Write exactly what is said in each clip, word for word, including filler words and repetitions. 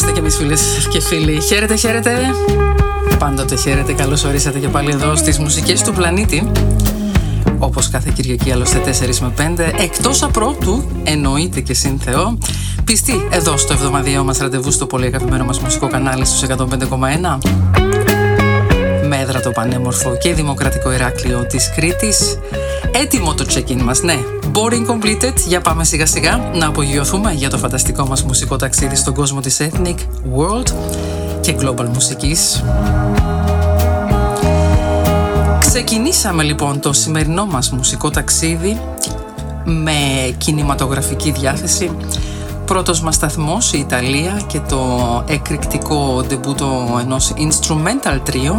Είμαστε κι εμείς φίλες και φίλοι. Χαίρετε, χαίρετε. Πάντοτε χαίρετε. Καλώς ορίσατε και πάλι εδώ στις μουσικές του πλανήτη. Όπως κάθε Κυριακή άλλωστε τέσσερα με πέντε. Εκτός απρόπτου, εννοείται και συν Θεό, πιστή εδώ στο εβδομαδιαίο μας ραντεβού στο πολύ αγαπημένο μας μουσικό κανάλι στους εκατόν πέντε κόμμα ένα. Με έδρα το πανέμορφο και δημοκρατικό Ηράκλειο της Κρήτης. Έτοιμο το check-in μας, ναι. Boring completed, για πάμε σιγά σιγά να απογειωθούμε για το φανταστικό μας μουσικό ταξίδι στον κόσμο της Ethnic, World και Global μουσικής. Ξεκινήσαμε λοιπόν το σημερινό μας μουσικό ταξίδι με κινηματογραφική διάθεση. Πρώτος μας σταθμός η Ιταλία και το εκρηκτικό ντεμπούτο ενός instrumental trio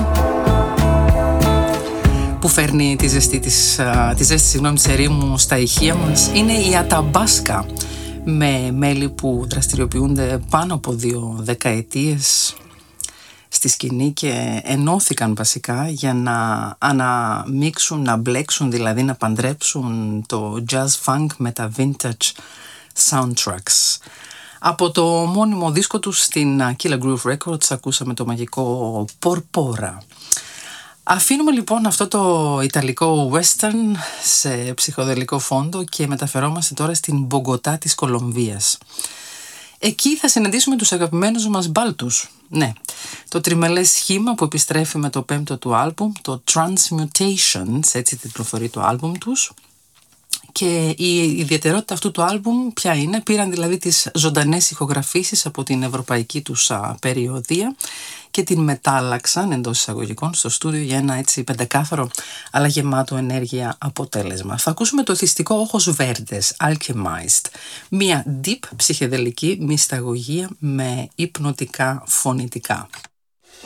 που φέρνει τη ζεστή της, τη ζέστη συγγνώμη, της ερήμου στα ηχεία μας είναι η Αταμπάσκα, με μέλη που δραστηριοποιούνται πάνω από δύο δεκαετίες στη σκηνή και ενώθηκαν βασικά για να αναμίξουν, να μπλέξουν, δηλαδή να παντρέψουν το jazz funk με τα vintage soundtracks. Από το μόνιμο δίσκο τους στην Killer Groove Records ακούσαμε το μαγικό Porpora. Αφήνουμε λοιπόν αυτό το ιταλικό western σε ψυχοδελικό φόντο και μεταφερόμαστε τώρα στην Μπογκοτά της Κολομβίας. Εκεί θα συναντήσουμε τους αγαπημένους μας Μπάλτους. Ναι, το τριμελές σχήμα που επιστρέφει με το πέμπτο του άλμπουμ, το Transmutations, έτσι τιτλοφορεί το άλμπουμ τους. Και η ιδιαιτερότητα αυτού του άλμπουμ ποια είναι? Πήραν δηλαδή τις ζωντανές ηχογραφήσεις από την ευρωπαϊκή τους α, περιοδία και την μετάλλαξαν εντός εισαγωγικών στο στούντιο για ένα έτσι πεντακάθαρο αλλά γεμάτο ενέργεια αποτέλεσμα. Θα ακούσουμε το θυστικό Όχος Βέρντες, Alchemized, μια deep ψυχεδελική μυσταγωγία με υπνοτικά φωνητικά.